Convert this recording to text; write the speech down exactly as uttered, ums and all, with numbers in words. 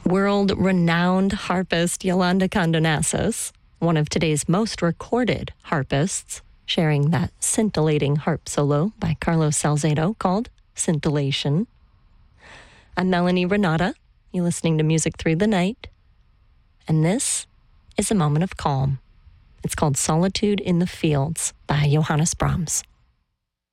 World-renowned harpist Yolanda Condonassis, one of today's most recorded harpists, sharing that scintillating harp solo by Carlos Salcedo called Scintillation. I'm Melanie Renata. You're listening to Music Through the Night. And this is a moment of calm. It's called Solitude in the Fields by Johannes Brahms.